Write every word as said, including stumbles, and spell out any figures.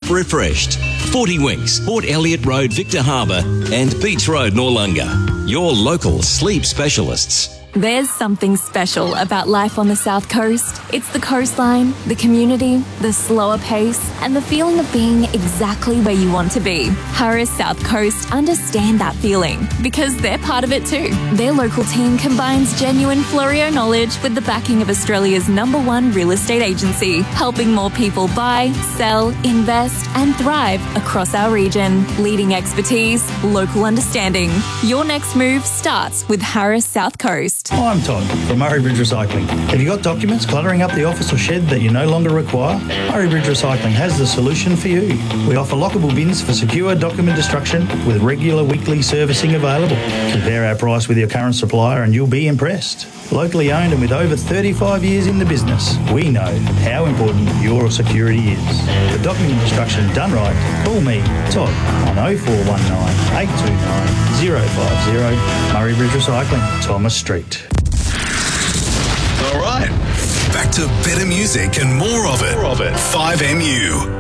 refreshed. forty Winks, Port Elliot Road, Victor Harbour and Beach Road, Noarlunga. Your local sleep specialists. There's something special about life on the South Coast. It's the coastline, the community, the slower pace, and the feeling of being exactly where you want to be. Harris South Coast understand that feeling because they're part of it too. Their local team combines genuine Florio knowledge with the backing of Australia's number one real estate agency, helping more people buy, sell, invest, and thrive across our region. Leading expertise, local understanding. Your next move starts with Harris South Coast. I'm Todd from Murray Bridge Recycling. Have you got documents cluttering up the office or shed that you no longer require? Murray Bridge Recycling has the solution for you. We offer lockable bins for secure document destruction with regular weekly servicing available. Compare our price with your current supplier and you'll be impressed. Locally owned and with over thirty-five years in the business, we know how important your security is. For document destruction done right, call me, Todd, on oh four one nine, eight two nine, oh five oh, Murray Bridge Recycling, Thomas Street. All right, back to better music and more of it. More of it. five M U.